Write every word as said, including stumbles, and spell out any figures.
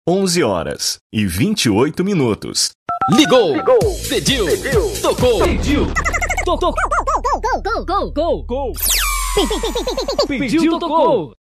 onze horas e vinte e oito minutos. Ligou! Ligou. Pediu! Pediu. Tocou! Pediu. Tocou! Go, go, go, go, go, go. Pediu, tocou!